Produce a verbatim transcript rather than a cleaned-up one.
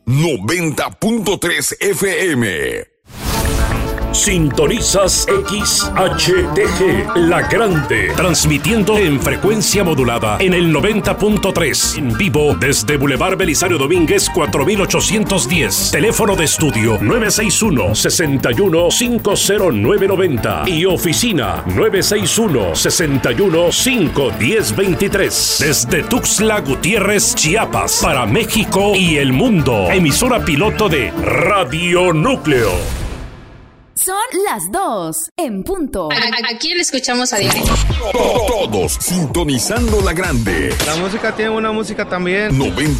noventa punto tres F M. Sintonizas X H T G, La Grande, transmitiendo en frecuencia modulada en el noventa punto tres, en vivo desde Boulevard Belisario Domínguez cuatro mil ochocientos diez, teléfono de estudio nueve seis uno, seis uno cinco cero nueve nueve cero y oficina nueve seis uno, seis uno cinco uno cero dos tres, desde Tuxtla Gutiérrez, Chiapas, para México y el mundo, emisora piloto de Radio Núcleo. Son las dos, en punto. Aquí le escuchamos a diario. Todos sintonizando La Grande. La música tiene una música también. noventa